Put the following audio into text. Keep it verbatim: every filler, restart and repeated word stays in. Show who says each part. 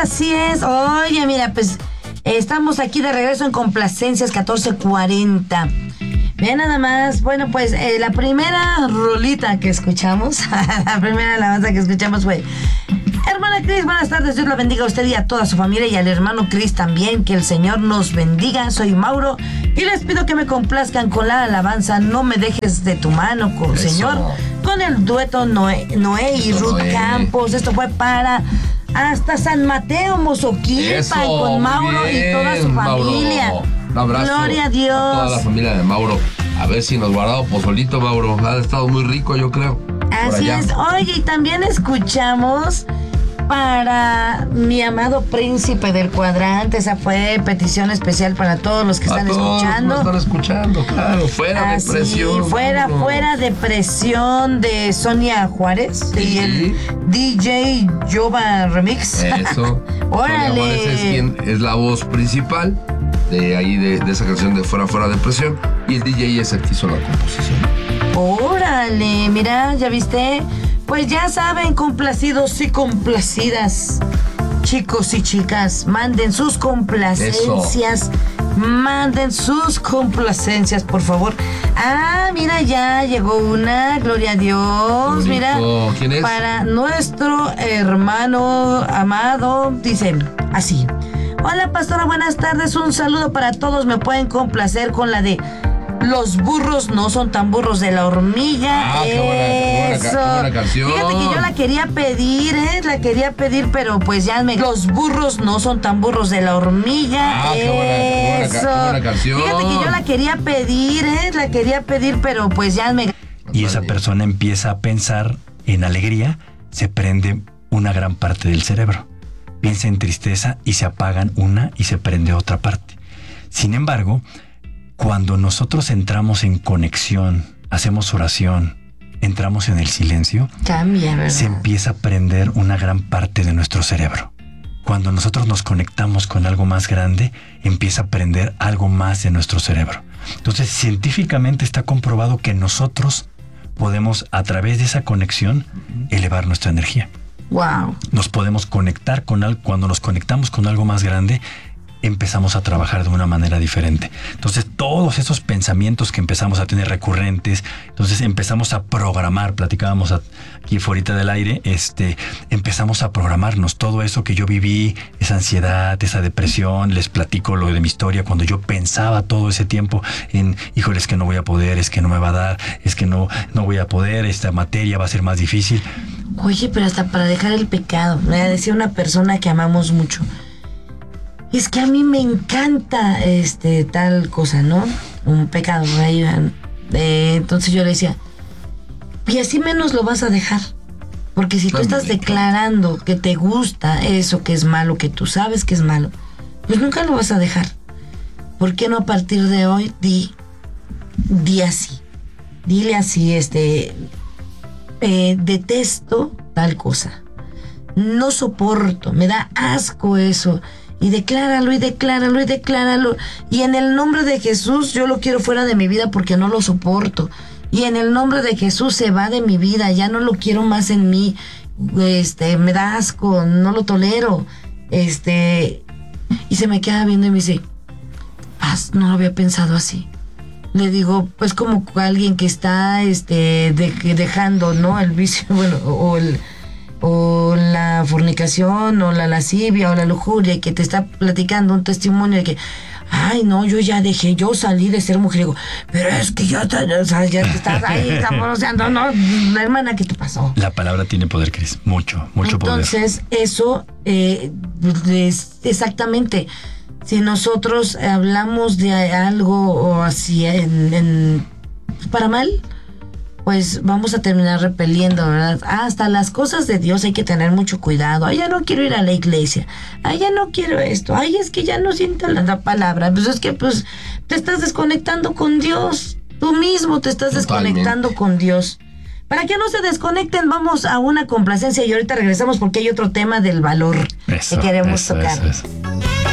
Speaker 1: así es. Oye, mira, pues estamos aquí de regreso en Complacencias catorce cuarenta. Vean nada más, bueno, pues eh, la primera rolita que escuchamos, la primera alabanza que escuchamos fue: hermana Cris, buenas tardes, Dios la bendiga a usted y a toda su familia y al hermano Cris también, que el Señor nos bendiga. Soy Mauro y les pido que me complazcan con la alabanza No me dejes de tu mano, con
Speaker 2: Eso.
Speaker 1: Señor, con el dueto Noé, Noé y
Speaker 2: Eso,
Speaker 1: Ruth
Speaker 2: Noé.
Speaker 1: Campos. Esto fue para hasta San Mateo, Mozoquilpa,
Speaker 2: Eso,
Speaker 1: y con
Speaker 2: muy
Speaker 1: Mauro
Speaker 2: bien,
Speaker 1: y toda su
Speaker 2: Mauro.
Speaker 1: familia.
Speaker 2: Un abrazo.
Speaker 1: Gloria a Dios.
Speaker 2: A toda la familia de Mauro. A ver si nos guardado pozolito, Mauro. Ha estado muy rico, yo creo. Por
Speaker 1: Así
Speaker 2: allá.
Speaker 1: es. Oye, y también escuchamos para mi amado príncipe del cuadrante. Esa fue petición especial para todos los que
Speaker 2: A
Speaker 1: están
Speaker 2: todos
Speaker 1: escuchando.
Speaker 2: nos están escuchando, claro. Fuera
Speaker 1: Así,
Speaker 2: de presión.
Speaker 1: fuera,
Speaker 2: Mauro.
Speaker 1: fuera de presión de Sonia Juárez
Speaker 2: Sí.
Speaker 1: y el D J Jova Remix.
Speaker 2: Eso.
Speaker 1: Órale.
Speaker 2: Sonia Juárez es quien es la voz principal de ahí de, de esa canción de Fuera, Fuera de Presión. Y el D J es el que hizo la composición.
Speaker 1: Órale, mira, ¿ya viste? Pues ya saben, complacidos y complacidas, chicos y chicas, manden sus complacencias. Manden sus complacencias, por favor. Ah, mira, ya llegó una, gloria a Dios.
Speaker 2: Qué
Speaker 1: Mira,
Speaker 2: bonito. ¿Quién es?
Speaker 1: para nuestro hermano amado, dice así: hola, pastora, buenas tardes, un saludo para todos. Me pueden complacer con la de Los burros no son tan burros de la hormiga.
Speaker 2: Ah, qué buena, qué buena ca-
Speaker 1: Eso.
Speaker 2: qué buena canción.
Speaker 1: Fíjate que yo la quería pedir, ¿eh? La quería pedir, pero pues ya me... Los burros no son tan burros de la hormiga.
Speaker 2: Ah, qué buena, qué buena ca-
Speaker 1: Eso.
Speaker 2: qué buena canción.
Speaker 1: Fíjate que yo la quería pedir, ¿eh? La quería pedir, pero pues ya me...
Speaker 3: Y esa persona empieza a pensar en alegría, se prende una gran parte del cerebro. Piensa en tristeza y se apagan una y se prende otra parte. Sin embargo, cuando nosotros entramos en conexión, hacemos oración, entramos en el silencio,
Speaker 1: Cambia, ¿verdad?
Speaker 3: se empieza a prender una gran parte de nuestro cerebro. Cuando nosotros nos conectamos con algo más grande, empieza a prender algo más de nuestro cerebro. Entonces, científicamente está comprobado que nosotros podemos, a través de esa conexión, elevar nuestra energía.
Speaker 1: Wow.
Speaker 3: Nos podemos conectar con algo. Cuando nos conectamos con algo más grande, empezamos a trabajar de una manera diferente. Entonces, todos esos pensamientos que empezamos a tener recurrentes, entonces empezamos a programar, platicábamos aquí fuera del aire, este, empezamos a programarnos todo eso que yo viví, esa ansiedad, esa depresión. Les platico lo de mi historia, cuando yo pensaba todo ese tiempo en, híjole, es que no voy a poder, es que no me va a dar, es que no, no voy a poder, esta materia va a ser más difícil.
Speaker 1: Oye, pero hasta para dejar el pecado, me decía una persona que amamos mucho: es que a mí me encanta este tal cosa, ¿no? Un pecado, ahí, eh, entonces yo le decía, y así menos lo vas a dejar. Porque si tú estás declarando que te gusta eso que es malo, que tú sabes que es malo, pues nunca lo vas a dejar. ¿Por qué no a partir de hoy di, di así? Dile así, este, eh, detesto tal cosa. No soporto, me da asco eso. Y decláralo, y decláralo, y decláralo. Y en el nombre de Jesús yo lo quiero fuera de mi vida porque no lo soporto. Y en el nombre de Jesús se va de mi vida, ya no lo quiero más en mí. Este, me da asco, no lo tolero. Este, y se me queda viendo y me dice, ah, no lo había pensado así. Le digo, pues como alguien que está este, de, dejando, ¿no? El vicio, bueno, o el... o la fornicación, o la lascivia, o la lujuria, y que te está platicando un testimonio de que, ay, no, yo ya dejé, yo salí de ser mujer. Digo, pero es que yo, o sea, ya te estás ahí sabroseando, no, la hermana, ¿qué te pasó?
Speaker 3: La palabra tiene poder, Cris, mucho, mucho poder.
Speaker 1: Entonces, eso eh, es exactamente, si nosotros hablamos de algo o así en, en para mal, pues vamos a terminar repeliendo, ¿verdad? Hasta las cosas de Dios hay que tener mucho cuidado. Ay, ya no quiero ir a la iglesia. Ay, ya no quiero esto. Ay, es que ya no siento la palabra. Pues es que pues te estás desconectando con Dios. Tú mismo te estás
Speaker 2: Totalmente.
Speaker 1: desconectando con Dios. Para que no se desconecten, vamos a una complacencia y ahorita regresamos porque hay otro tema del valor
Speaker 3: Eso,
Speaker 1: que queremos
Speaker 3: eso,
Speaker 1: tocar.
Speaker 3: eso, eso.